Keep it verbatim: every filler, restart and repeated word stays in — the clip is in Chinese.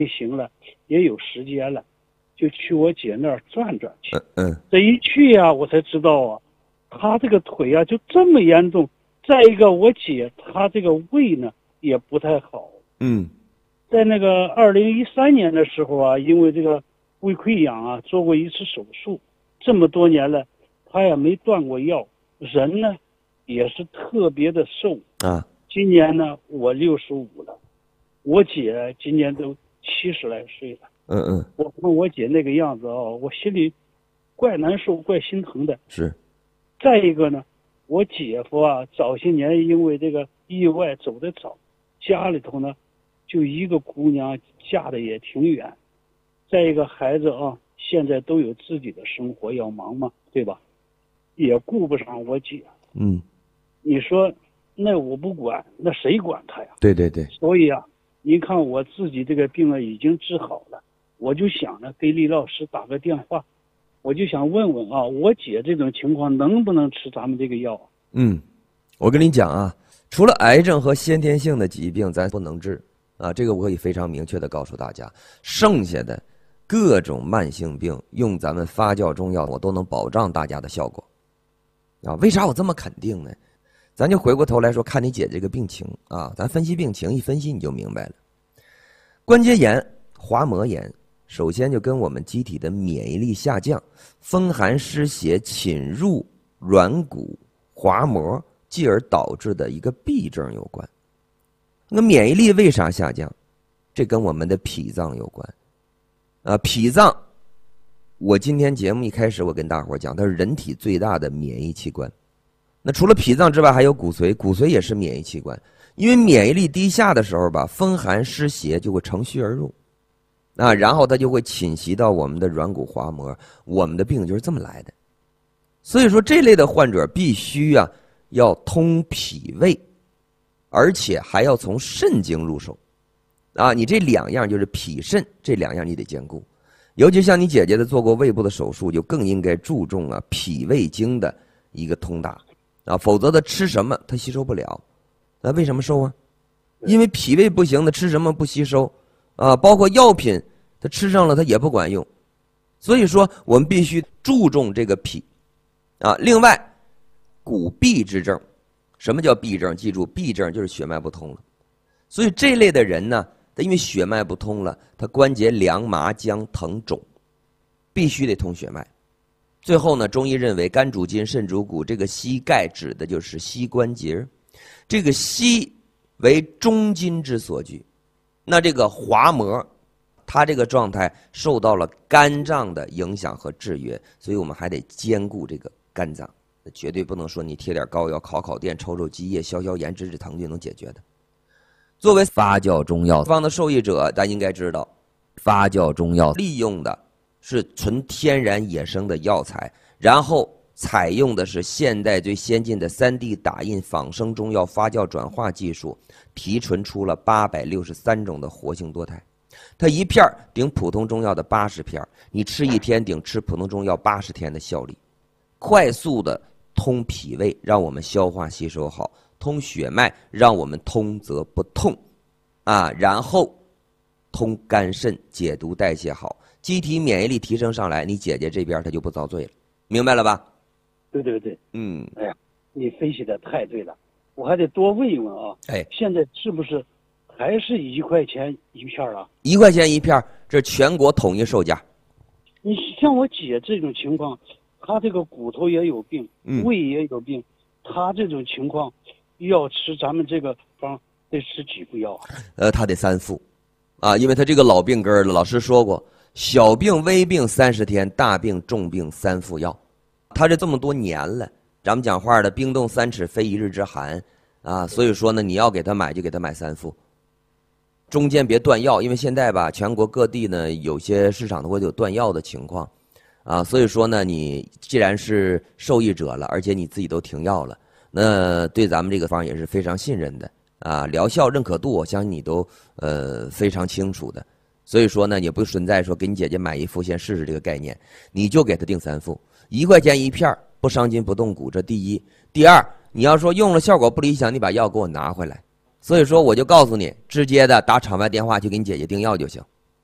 行了，也有时间了，就去我姐那儿转转去。 嗯嗯， 这一去呀、啊，我才知道啊，她这个腿啊就这么严重。再一个，我姐她这个胃呢也不太好。 嗯， 在那个二零一三年的时候啊，因为这个胃溃疡啊，做过一次手术。这么多年了，她也没断过药，人呢也是特别的瘦啊。 今年呢，我六十五了，我姐今年都七十来岁了。 嗯嗯， 我看我姐那个样子啊、哦，我心里怪难受、怪心疼的。 是。 再一个呢，我姐夫啊，早些年因为这个意外走得早，家里头呢就一个姑娘，嫁的也挺远。再一个孩子啊，现在都有自己的生活要忙嘛，对吧？也顾不上我姐。 嗯， 你说那我不管，那谁管他呀？ 对对对。 所以啊，您看我自己这个病啊已经治好了，我就想着给李老师打个电话，我就想问问啊，我姐这种情况能不能吃咱们这个药？ 嗯，我跟你讲啊，除了癌症和先天性的疾病咱不能治啊，这个我可以非常明确的告诉大家，剩下的各种慢性病用咱们发酵中药我都能保障大家的效果啊。为啥我这么肯定呢？咱就回过头来说，看你姐这个病情啊，咱分析病情，一分析你就明白了。关节炎、滑膜炎，首先就跟我们机体的免疫力下降、风寒湿邪侵入软骨、滑膜，继而导致的一个痹症有关。那免疫力为啥下降？这跟我们的脾脏有关。啊，脾脏，我今天节目一开始我跟大伙讲，它是人体最大的免疫器官。那除了脾脏之外，还有骨髓，骨髓也是免疫器官。因为免疫力低下的时候吧，风寒湿邪就会乘虚而入，啊，然后它就会侵袭到我们的软骨滑膜，我们的病就是这么来的。所以说这类的患者必须啊要通脾胃，而且还要从肾经入手，啊，你这两样就是脾肾这两样你得兼顾。尤其像你姐姐的做过胃部的手术，就更应该注重啊脾胃经的一个通达。啊，否则他吃什么他吸收不了，那为什么瘦啊？因为脾胃不行，他吃什么不吸收啊？包括药品，他吃上了他也不管用。所以说，我们必须注重这个脾啊。另外，骨痹之症，什么叫痹症？记住，痹症就是血脉不通了。所以这类的人呢，他因为血脉不通了，他关节凉麻僵疼肿，必须得通血脉。最后呢，中医认为肝主筋，肾主骨，这个膝盖指的就是膝关节，这个膝为中筋之所居，那这个滑膜，它这个状态受到了肝脏的影响和制约，所以我们还得兼顾这个肝脏，绝对不能说你贴点膏药、烤烤电、抽抽积液、消消炎、止止疼就能解决的。作为发酵中药方的受益者，咱应该知道，发酵中药利用的是纯天然野生的药材，然后采用的是现代最先进的 三 D 打印仿生中药发酵转化技术，提纯出了八百六十三种的活性多肽。它一片顶普通中药的八十片，你吃一天顶吃普通中药八十天的效力，快速的通脾胃，让我们消化吸收好；通血脉，让我们通则不痛，啊，然后通肝肾，解毒代谢好。机体免疫力提升上来，你姐姐这边她就不遭罪了，明白了吧？ 对对对， 嗯， 哎呀，你分析的太对了，我还得多问一问啊。 哎， 现在是不是还是一块钱一片啊？ 一块钱一片，这是全国统一售价。 你像我姐这种情况，她这个骨头也有病， 嗯、 胃也有病，她这种情况要吃咱们这个方得吃几副药啊？ 呃，她得三副，啊，因为她这个老病根儿了，老师说过。小病微病三十天，大病重病三副药。他这这么多年了，咱们讲话的冰冻三尺非一日之寒啊，所以说呢，你要给他买就给他买三副，中间别断药，因为现在吧，全国各地呢有些市场都会有断药的情况啊，所以说呢，你既然是受益者了，而且你自己都停药了，那对咱们这个方也是非常信任的啊，疗效认可度，我相信你都呃非常清楚的。所以说呢，也不存在说给你姐姐买一副先试试这个概念，你就给她订三副，一块钱一片，不伤筋不动骨，这第一。第二，你要说用了效果不理想，你把药给我拿回来。所以说我就告诉你，直接的打场外电话去给你姐姐订药就行。